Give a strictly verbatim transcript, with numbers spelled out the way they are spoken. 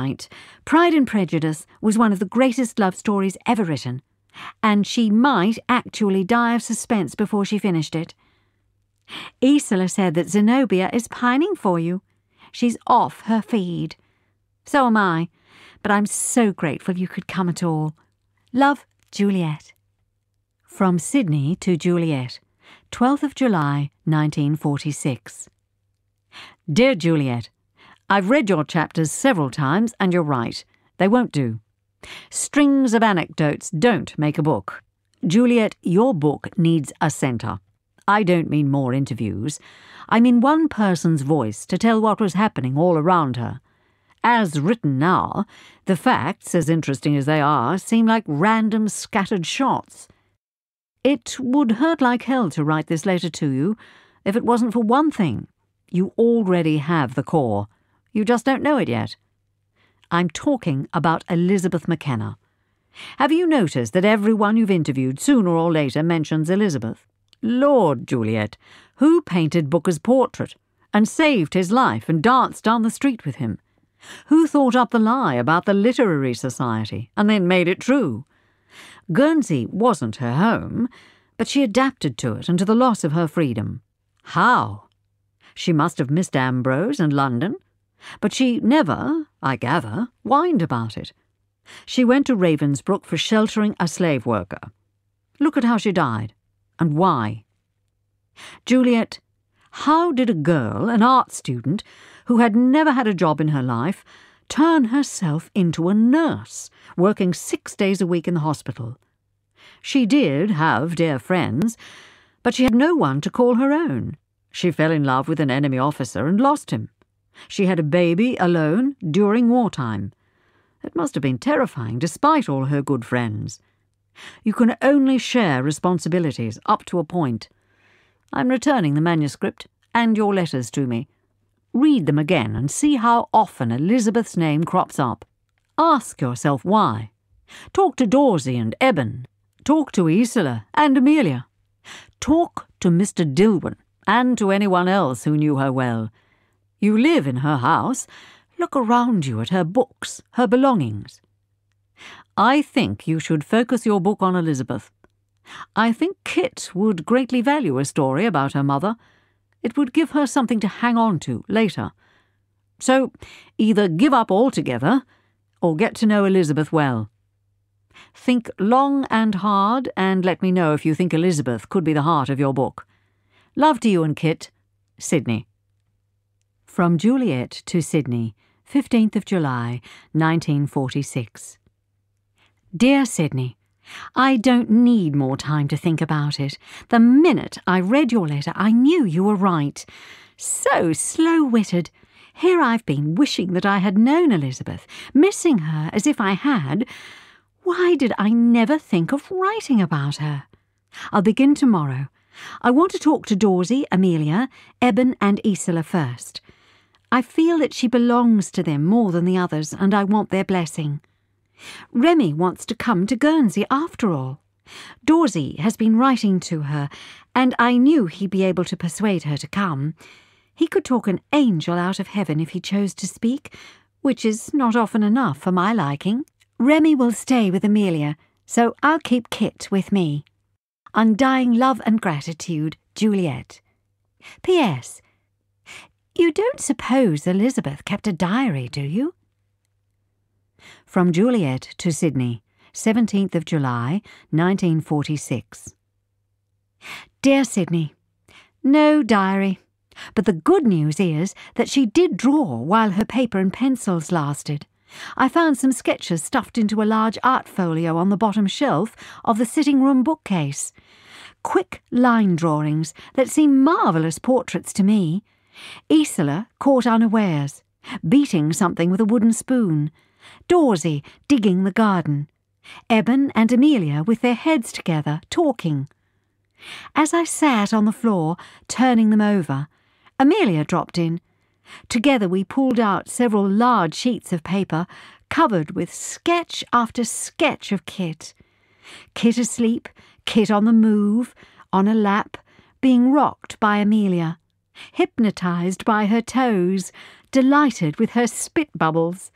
right. Pride and Prejudice was one of the greatest love stories ever written, and she might actually die of suspense before she finished it. Isola said that Zenobia is pining for you. She's off her feed. So am I, but I'm so grateful you could come at all. Love, Juliet. From Sydney to Juliet, twelfth of July, nineteen forty-six. Dear Juliet, I've read your chapters several times, and you're right. They won't do. Strings of anecdotes don't make a book. Juliet, your book needs a centre. I don't mean more interviews. I mean one person's voice to tell what was happening all around her. As written now, the facts, as interesting as they are, seem like random scattered shots. It would hurt like hell to write this letter to you if it wasn't for one thing. You already have the core. You just don't know it yet. I'm talking about Elizabeth McKenna. Have you noticed that everyone you've interviewed sooner or later mentions Elizabeth? Lord, Juliet, who painted Booker's portrait and saved his life and danced down the street with him? Who thought up the lie about the Literary Society and then made it true? Guernsey wasn't her home, but she adapted to it and to the loss of her freedom. How? She must have missed Ambrose and London, but she never, I gather, whined about it. She went to Ravensbrück for sheltering a slave worker. Look at how she died. And why? Juliet, how did a girl, an art student, who had never had a job in her life, turn herself into a nurse, working six days a week in the hospital? She did have dear friends, but she had no one to call her own. She fell in love with an enemy officer and lost him. She had a baby alone during wartime. It must have been terrifying, despite all her good friends. You can only share responsibilities up to a point. I'm returning the manuscript and your letters to me. Read them again and see how often Elizabeth's name crops up. Ask yourself why. Talk to Dorsey and Eben. Talk to Isola and Amelia. Talk to Mister Dilwyn and to anyone else who knew her well. You live in her house. Look around you at her books, her belongings. I think you should focus your book on Elizabeth. I think Kit would greatly value a story about her mother. It would give her something to hang on to later. So either give up altogether or get to know Elizabeth well. Think long and hard and let me know if you think Elizabeth could be the heart of your book. Love to you and Kit. Sydney. From Juliet to Sydney, fifteenth of July, nineteen forty-six. Dear Sydney, I don't need more time to think about it. The minute I read your letter, I knew you were right. So slow-witted. Here I've been wishing that I had known Elizabeth, missing her as if I had. Why did I never think of writing about her? I'll begin tomorrow. I want to talk to Dorsey, Amelia, Eben and Isola first. I feel that she belongs to them more than the others, and I want their blessing. Remy wants to come to Guernsey after all. Dorsey has been writing to her, and I knew he'd be able to persuade her to come. He could talk an angel out of heaven if he chose to speak, which is not often enough for my liking. Remy will stay with Amelia, so I'll keep Kit with me. Undying love and gratitude, Juliet. P S You don't suppose Elizabeth kept a diary, do you? From Juliet to Sydney, seventeenth of July, nineteen forty-six. Dear Sydney, no diary, but the good news is that she did draw while her paper and pencils lasted. I found some sketches stuffed into a large art folio on the bottom shelf of the sitting-room bookcase. Quick line drawings that seem marvellous portraits to me. Isola caught unawares, beating something with a wooden spoon. Dorsey digging the garden. Eben and Amelia with their heads together, talking. As I sat on the floor, turning them over, Amelia dropped in. Together we pulled out several large sheets of paper, covered with sketch after sketch of Kit. Kit asleep, Kit on the move, on a lap, being rocked by Amelia, hypnotised by her toes, delighted with her spit bubbles.